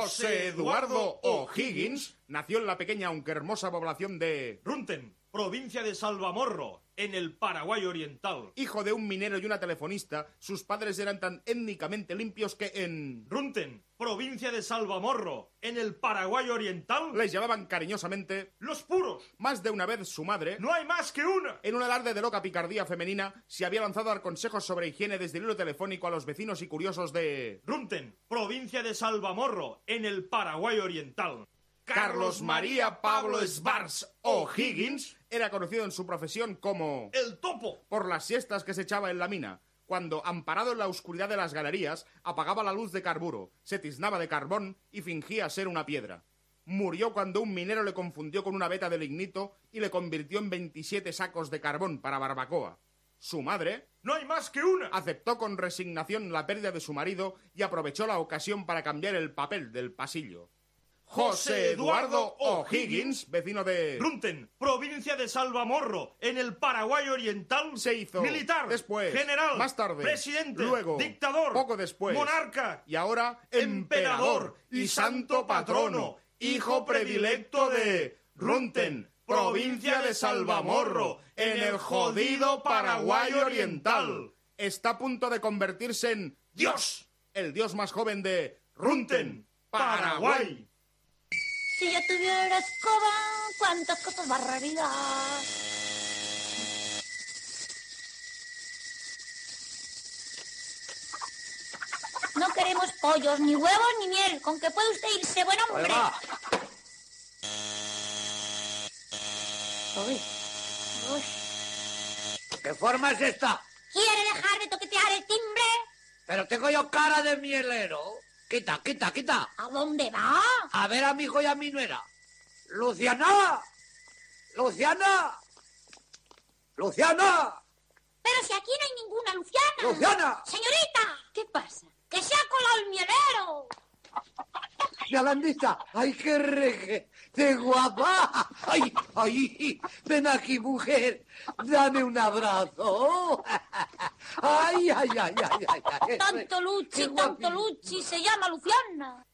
José Eduardo O'Higgins nació en la pequeña aunque hermosa población de Runten, provincia de Salvamorro, en el Paraguay oriental. Hijo de un minero y una telefonista, sus padres eran tan étnicamente limpios que en Runten, provincia de Salvamorro, en el Paraguay oriental, les llamaban cariñosamente los puros. Más de una vez su madre, No hay más que una. en un alarde de loca picardía femenina, se había lanzado a dar consejos sobre higiene desde el hilo telefónico a los vecinos y curiosos de Runten, provincia de Salvamorro, en el Paraguay oriental. Carlos María Pablo Svars O'Higgins era conocido en su profesión como El Topo. por las siestas que se echaba en la mina, cuando, amparado en la oscuridad de las galerías, apagaba la luz de carburo, se tiznaba de carbón y fingía ser una piedra. Murió cuando un minero le confundió con una veta de lignito y le convirtió en 27 sacos de carbón para barbacoa. Su madre No hay más que una. aceptó con resignación la pérdida de su marido y aprovechó la ocasión para cambiar el papel del pasillo. José Eduardo O'Higgins, vecino de Runten, provincia de Salvamorro, en el Paraguay oriental, se hizo militar, después, general, más tarde, presidente, luego, dictador, poco después, monarca y ahora emperador y santo patrono, hijo predilecto de Runten, provincia de Salvamorro, en el jodido Paraguay oriental. Está a punto de convertirse en Dios, el dios más joven de Runten, Paraguay. Si yo tuviera escoba, cuántas cosas barrería. No queremos pollos, ni huevos, ni miel. Con que puede usted irse, buen hombre. Oiga. Uy. Uy. ¿Qué forma es esta? ¿Quiere dejar de toquetear el timbre? Pero tengo yo cara de mielero. Quita, quita, quita. ¿A dónde va? A ver a mi hijo y a mi nuera. ¡Luciana! ¡Luciana! ¡Luciana! Pero si aquí no hay ninguna Luciana. ¡Luciana! Señorita. ¿Qué pasa? ¡Que se ha colado el mielero! ¡Yalandita! ¡Ay, qué reje! ¡Qué guapa! ¡Ay, ay! Ven aquí, mujer. Dame un abrazo. ¡Ay, ay, ay, ay, ay! ay. Tanto Luchi, se llama Luciana.